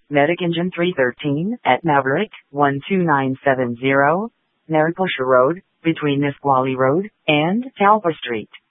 Medic Engine 313 at Maverick 12970, Mariposa Road, between Nisqually Road and Talpa Street.